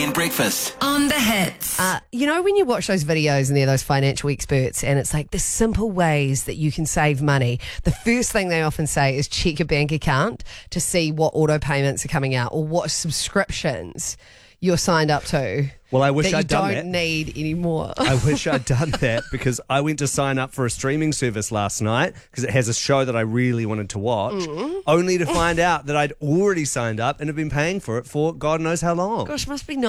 and Breakfast. On the hits. You know when you watch those videos and they're those financial experts and it's like the simple ways that you can save money, the first thing they often say is check your bank account to see what auto payments are coming out or what subscriptions you're signed up to. Well, I wish that I'd done you that. don't need anymore. I wish I'd done that because I went to sign up for a streaming service last night because it has a show that I really wanted to watch, only to find out that I'd already signed up and have been paying for it for God knows how long. Gosh, must be